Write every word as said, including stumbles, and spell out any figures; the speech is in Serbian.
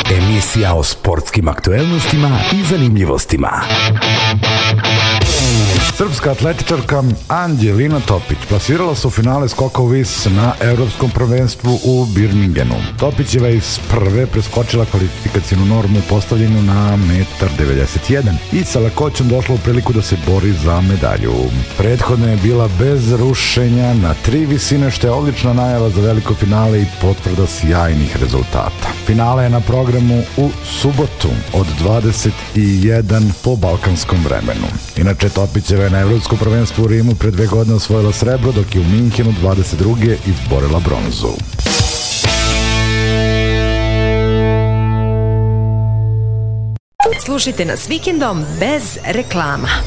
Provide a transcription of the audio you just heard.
Emisija o sportskim aktuelnostima i zanimljivostima. Srpska atletičarka Anđelina Topić plasirala se u finale skoka u vis na Evropskom prvenstvu u Birmingenu. Topićeva je iz prve preskočila kvalifikacijnu normu postavljenu na metar devedeset jedan i sa lakoćom došla u priliku da se bori za medalju. Prethodno je bila bez rušenja na tri visine, što je odlična najava za veliko finale i potvrda sjajnih rezultata. Finale je na programu u subotu od dvadeset jedan po balkanskom vremenu. Inače, Topićeva je na Evropskom prvenstvu u Rimu pre dve godine osvojila srebro, dok je u Minhenu dvadeset druge izborila bronzu. Slušajte nas vikendom bez reklama.